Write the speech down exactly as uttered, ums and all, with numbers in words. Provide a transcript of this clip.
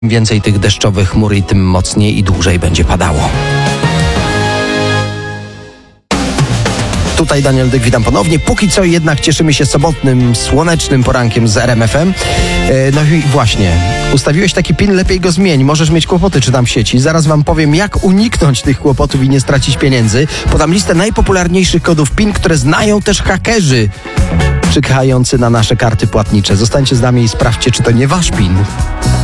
Im więcej tych deszczowych chmur i tym mocniej i dłużej będzie padało. Tutaj Daniel Dyk, witam ponownie. Póki co jednak cieszymy się sobotnym, słonecznym porankiem z R M F M. E, no i właśnie, ustawiłeś taki pin, lepiej go zmień. Możesz mieć kłopoty, czytam w sieci. Zaraz wam powiem, jak uniknąć tych kłopotów i nie stracić pieniędzy. Podam listę najpopularniejszych kodów pin, które znają też hakerzy czekający na nasze karty płatnicze. Zostańcie z nami i sprawdźcie, czy to nie wasz pin.